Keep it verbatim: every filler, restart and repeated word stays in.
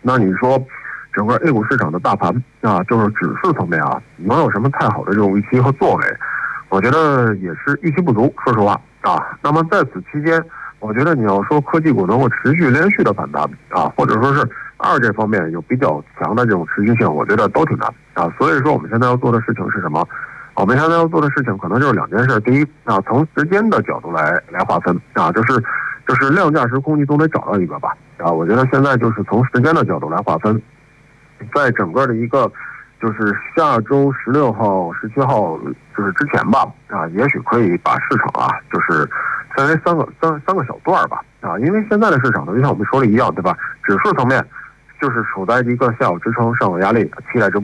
那你说整个 A 股市场的大盘啊，就是指数层面啊，能有什么太好的这种预期和作为？我觉得也是预期不足，说实话啊。那么在此期间，我觉得你要说科技股能够持续连续的反弹啊，或者说是二这方面有比较强的这种持续性，我觉得都挺难啊。所以说我们现在要做的事情是什么？我们现在要做的事情可能就是两件事。第一啊，从时间的角度来来划分啊，就是就是量价时空你总得找到一个吧啊。我觉得现在就是从时间的角度来划分，在整个的一个就是下周十六号、十七号就是之前吧啊，也许可以把市场啊就是分为三个三三个小段吧啊，因为现在的市场呢，就像我们说的一样，对吧？指数层面就是处在一个下有支撑、上有压力、期待值。